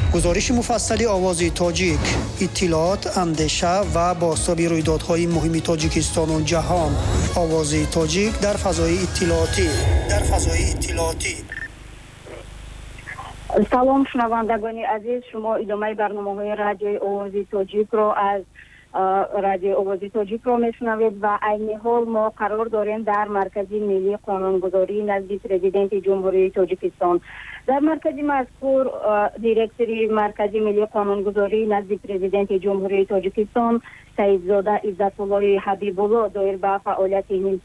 گزارش مفصل آواز تاجیک، اطلاعات، اندیشه و بازتاب رویدادهای مهم تاجیکستان و جهان. آواز تاجیک در فضای اطلاعاتی. سلام شنوندگان عزیز، شما ادامه برنامه‌های رادیو آواز تاجیک رو از رادیو آواز تاجیک رو میشنوید و عین حال ما قرار داریم در مرکز ملی قانونگذاری نزد پرزیدنت جمهوری تاجیکستان. در مرکز مذکور دیرکتوری مرکز ملی قانونگذاری نزد پرزیدنت جمهوری تاجیکستان سیدزاده عزت‌الله حبیب الله دایر به فعالیت نیم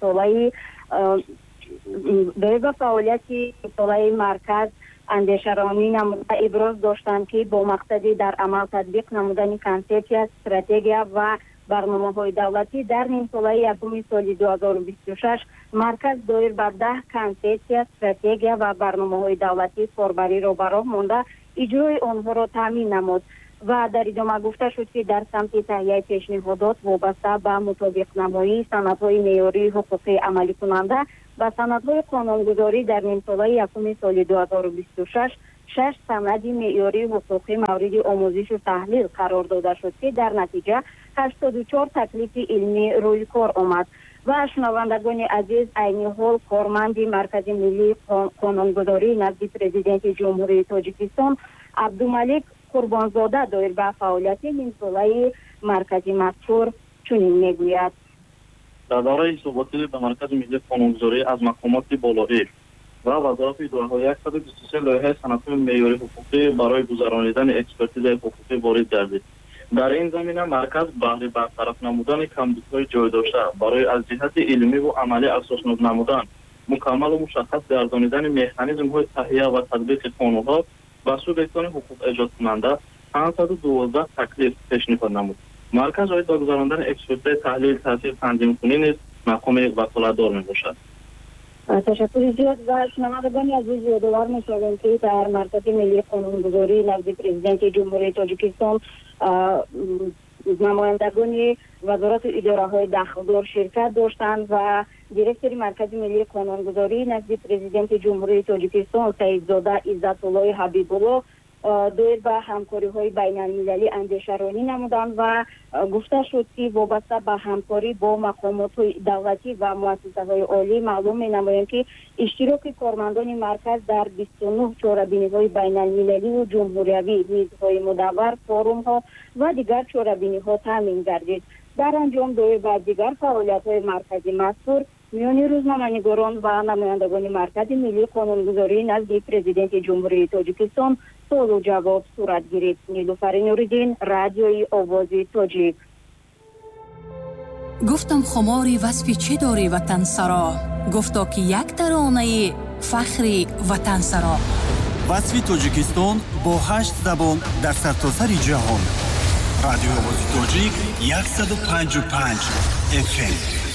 ساله مرکز اندیشه‌رانی نموده ابراز داشتند که با مقصد در عمل تطبیق نمودن کنسپسیا، استراتژیا و برنامه‌های دولتی در نیم ساله یکم سال 2026 مرکز دایر به 10 کنسپسیا، استراتژیا و برنامه‌های دولتی کاربری را براه مانده اجرای آنها را تامین نمود و در ادامه گفته شد که در سمت تهیه پیشنهادات وابسته به مطابق نمایی سندهای معیاری حقوقی عملی کننده و سندهای قانونگذاری در نیم ساله یکم سال 2026 6 سند معیاری حقوقی مورد آموزش و تحلیل قرار داده شد که در نتیجه 84 تکلیف علمی روی کار آمد. و شنوندگان عزیز، عین حال کارمند مرکز ملی قانونگذاری نزد پرزیدنت جمهوری تاجیکستان عبدالملک قربانزاده دایر به فعالیت نیم ساله مرکز مذکور چنین میگوید: در دوره حساباتی به مرکز ملی قانونگذاری از مقامات بالایی و وزارت اداره 123 لایحه سندهای معیاری حقوقی برای گذرانیدن اکسپرتیز حقوقی وارد گردید. در این زمینه مرکز بهره برطرف نمودن کمبودهای جای داشته برای از جهت علمی و عملی اساسنامه نمودن مکمل و مشخص گردانیدن مکانیزم‌های تهیه و تطبیق قانون‌ها و سوبیکتان حقوق ایجاد کننده 512 تکلیف پیشنهاد نمود. مرکز باید با گذراندن اکسپرتیز تحلیل تاثیر تنظیم کنی نیز مقام وکالتدار میباشد. تشکر زیاد. و شنوندگان عزیز یادآور می‌شویم که در مرکز ملی قانونگذاری نزد پرزیدنت جمهوری تاجیکستان نمایندگان وزارت اداره‌های داخلدار شرکت داشتند و دیرکتوری مرکز ملی قانونگذاری نزد پرزیدنت جمهوری تاجیکستان سیدزاده عزت‌الله حبیب الله دایر به همکاری‌های بین‌المللی اندیشه‌رانی نمودند و گفته شد که وابسته به همکاری با مقامات دولتی و مؤسسه‌های عالی معلوم می‌نماید که اشتراک کارمندان مرکز در 29 چاره‌بینی‌های بین‌المللی و جمهوریوی، میزهای مدور، فورum‌ها و دیگر چاره‌بینی‌ها تامین گردید. در انجام دایر به دیگر فعالیت‌های مرکزی مذکور میان روزنامه‌نگاران و نمایندگان مرکز ملی قانونگذاری نزد پرزیدنت جمهوری تاجیکستان سوال و جواب صورت گرفت. نیلوفر نوری‌دین، رادیوی آواز تاجیک. گفتم خماری وصفی چه داری وطن سرا، گفتا که یک ترانه فخری وطن سرا. وصفی تاجیکستان با 8 زبان در سرتاسر جهان. رادیو آواز تاجیک 105.5 FM.